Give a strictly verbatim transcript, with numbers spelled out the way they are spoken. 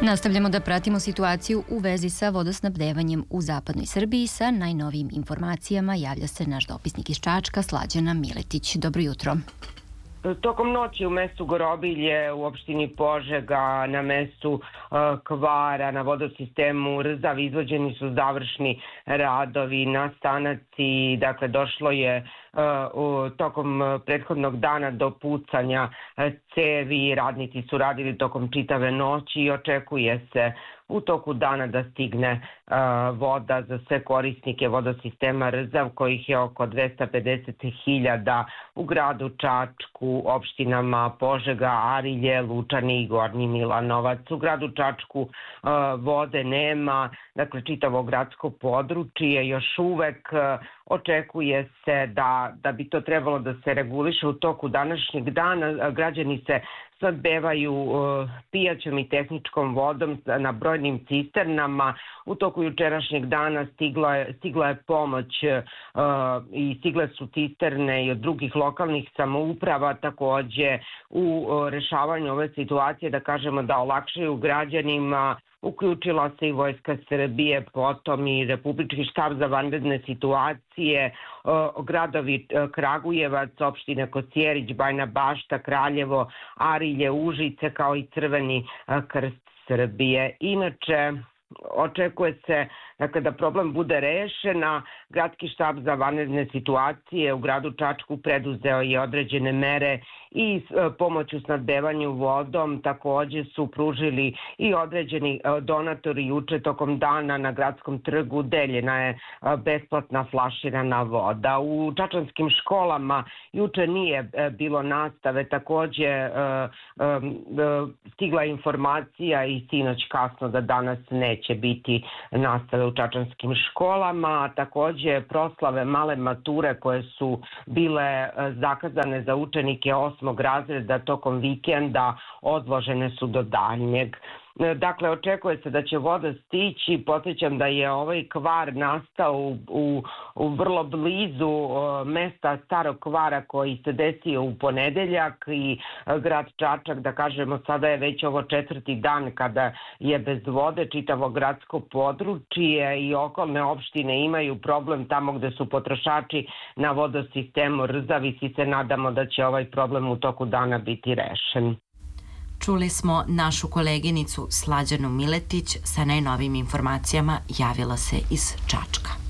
Nastavljamo da pratimo situaciju u vezi sa vodosnabdevanjem u zapadnoj Srbiji. Sa najnovijim informacijama javlja se naš dopisnik iz Čačka, Slađana Miletić. Dobro jutro. Tokom noći u mestu Gorobilje, u opštini Požega, na mestu kvara, na vodosistemu Rzav izvođeni su završni radovi na stanici. Dakle, došlo je tokom prethodnog dana do pucanja cevi. Radnici su radili tokom čitave noći i očekuje se u toku dana da stigne uh, voda za sve korisnike vodosistema Rzav, kojih je oko dvesta pedeset hiljada u gradu Čačku, opštinama Požega, Arilje, Lučani i Gornji Milanovac. U gradu Čačku uh, vode nema, dakle čitavo gradsko područje još uvek uh, očekuje se da, da bi to trebalo da se reguliše u toku današnjeg dana. Građani se snabdevaju uh, pijaćom i tehničkom vodom na brojnim cisternama. U toku jučerašnjeg dana stigla je, stigla je pomoć uh, i stigle su cisterne i od drugih lokalnih samouprava takođe u uh, rešavanju ove situacije, da kažemo da olakšaju građanima. Uključila se i Vojska Srbije, potom i Republički štab za vanredne situacije, gradovi Kragujevac, opštine Kosjerić, Bajina Bašta, Kraljevo, Arilje, Užice, kao i Crveni krst Srbije. Inače, očekuje se dakle, da problem bude rešen, a Gradski štab za vanredne situacije u gradu Čačku preduzeo je određene mere i pomoć u snabdevanju vodom. Takođe su pružili i određeni donatori juče tokom dana na gradskom trgu. Deljena je besplatna flaširana voda. U čačanskim školama juče nije bilo nastave. Takođe stigla informacija i sinoć kasno da danas neće biti nastave u čačanskim školama. Takođe proslave male mature koje su bile zakazane za učenike osmog razreda tokom vikenda odložene su do daljnjeg. Dakle, očekuje se da će voda stići. Podsjećam da je ovaj kvar nastao u, u, u vrlo blizu uh, mesta Starog kvara koji se desio u ponedeljak i uh, grad Čačak, da kažemo, sada je već ovo četvrti dan kada je bez vode. Čitavo gradsko područje i okolne opštine imaju problem tamo gde su potrošači na vodosistemu Rzav i svi se nadamo da će ovaj problem u toku dana biti rešen. Čuli smo našu koleginicu Slađanu Miletić, sa najnovijim informacijama javila se iz Čačka.